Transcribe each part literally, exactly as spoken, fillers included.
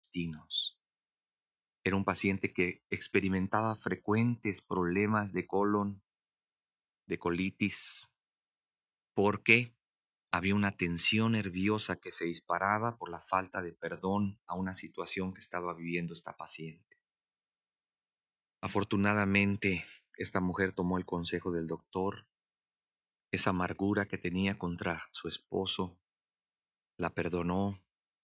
intestinos. Era un paciente que experimentaba frecuentes problemas de colon, de colitis, porque había una tensión nerviosa que se disparaba por la falta de perdón a una situación que estaba viviendo esta paciente. Afortunadamente, esta mujer tomó el consejo del doctor. Esa amargura que tenía contra su esposo la perdonó.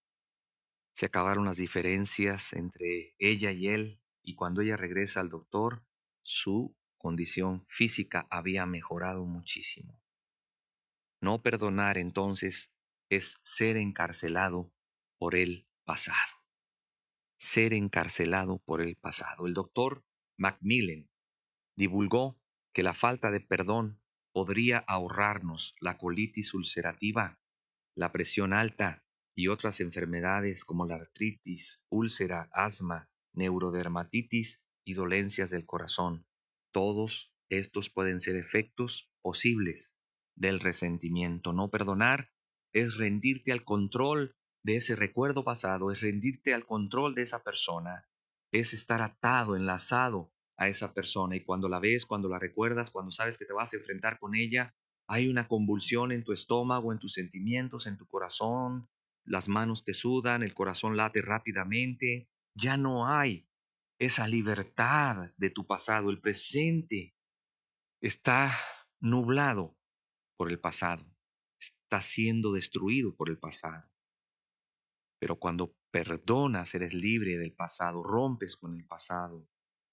Se acabaron las diferencias entre ella y él, y cuando ella regresa al doctor, su condición física había mejorado muchísimo. No perdonar, entonces, es ser encarcelado por el pasado. Ser encarcelado por el pasado. El doctor Macmillan divulgó que la falta de perdón podría ahorrarnos la colitis ulcerativa, la presión alta y otras enfermedades como la artritis, úlcera, asma, neurodermatitis y dolencias del corazón. Todos estos pueden ser efectos posibles del resentimiento. No perdonar es rendirte al control de ese recuerdo pasado, es rendirte al control de esa persona, es estar atado, enlazado a esa persona, y cuando la ves, cuando la recuerdas, cuando sabes que te vas a enfrentar con ella, hay una convulsión en tu estómago, en tus sentimientos, en tu corazón, las manos te sudan, el corazón late rápidamente, ya no hay esa libertad de tu pasado, el presente está nublado por el pasado, está siendo destruido por el pasado. Pero cuando perdonas, eres libre del pasado, rompes con el pasado.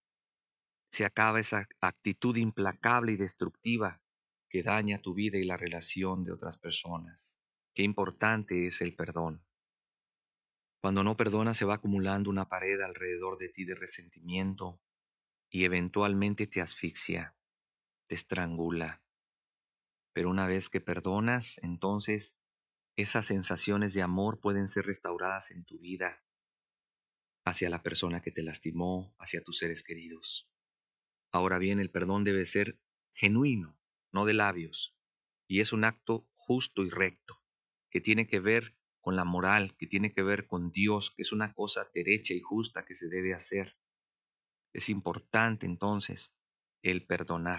Se acaba esa actitud implacable y destructiva que daña tu vida y la relación de otras personas. Qué importante es el perdón. Cuando no perdonas se va acumulando una pared alrededor de ti de resentimiento y eventualmente te asfixia, te estrangula. Pero una vez que perdonas, entonces esas sensaciones de amor pueden ser restauradas en tu vida hacia la persona que te lastimó, hacia tus seres queridos. Ahora bien, el perdón debe ser genuino, no de labios, y es un acto justo y recto, que tiene que ver con la moral, que tiene que ver con Dios, que es una cosa derecha y justa que se debe hacer. Es importante entonces el perdonar.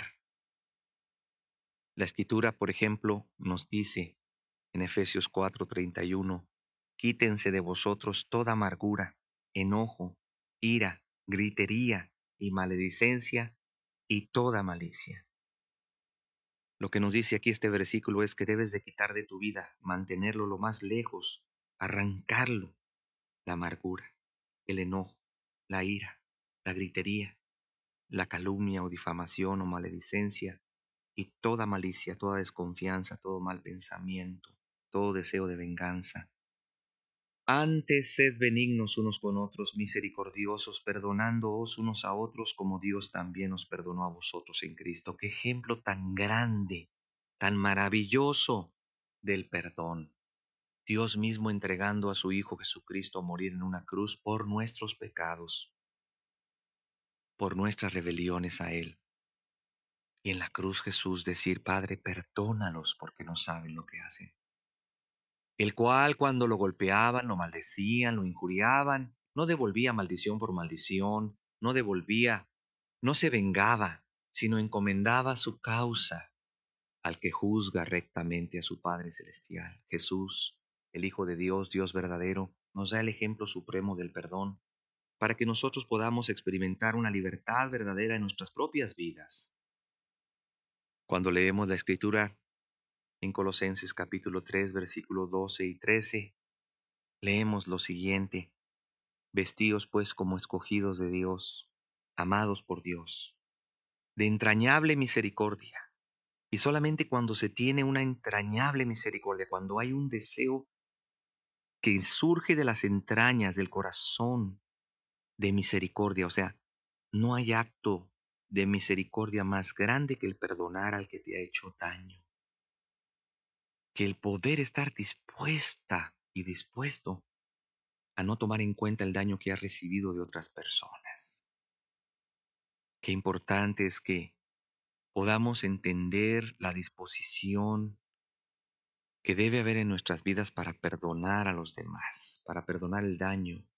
La Escritura, por ejemplo, nos dice en Efesios cuatro treinta y uno, quítense de vosotros toda amargura, enojo, ira, gritería y maledicencia y toda malicia. Lo que nos dice aquí este versículo es que debes de quitar de tu vida, mantenerlo lo más lejos, arrancarlo, la amargura, el enojo, la ira, la gritería, la calumnia o difamación o maledicencia y toda malicia, toda desconfianza, todo mal pensamiento, todo deseo de venganza. Antes sed benignos unos con otros, misericordiosos, perdonándoos unos a otros como Dios también os perdonó a vosotros en Cristo. Qué ejemplo tan grande, tan maravilloso del perdón. Dios mismo entregando a su Hijo Jesucristo a morir en una cruz por nuestros pecados, por nuestras rebeliones a Él. Y en la cruz Jesús decir, Padre, perdónalos porque no saben lo que hacen. El cual cuando lo golpeaban, lo maldecían, lo injuriaban, no devolvía maldición por maldición, no devolvía, no se vengaba, sino encomendaba su causa al que juzga rectamente a su Padre Celestial. Jesús, el Hijo de Dios, Dios verdadero, nos da el ejemplo supremo del perdón para que nosotros podamos experimentar una libertad verdadera en nuestras propias vidas. Cuando leemos la Escritura en Colosenses capítulo tres, versículos doce y trece, leemos lo siguiente: vestíos pues como escogidos de Dios, amados por Dios, de entrañable misericordia. Y solamente cuando se tiene una entrañable misericordia, cuando hay un deseo que surge de las entrañas del corazón de misericordia, o sea, no hay acto de misericordia más grande que el perdonar al que te ha hecho daño, que el poder estar dispuesta y dispuesto a no tomar en cuenta el daño que has recibido de otras personas. Qué importante es que podamos entender la disposición que debe haber en nuestras vidas para perdonar a los demás, para perdonar el daño